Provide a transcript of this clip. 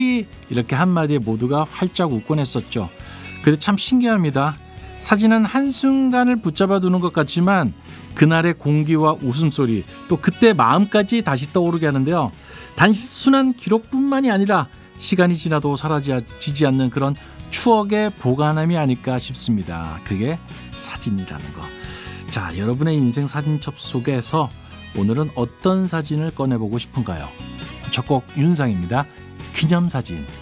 이렇게 한마디에 모두가 활짝 웃곤 했었죠. 그래도 참 신기합니다. 사진은 한순간을 붙잡아 두는 것 같지만 그날의 공기와 웃음소리, 또 그때 마음까지 다시 떠오르게 하는데요. 단순한 기록뿐만이 아니라 시간이 지나도 사라지지 않는 그런 추억의 보관함이 아닐까 싶습니다. 그게 사진이라는 거. 자, 여러분의 인생 사진첩 속에서 오늘은 어떤 사진을 꺼내보고 싶은가요? 첫 곡 윤상입니다. 기념사진.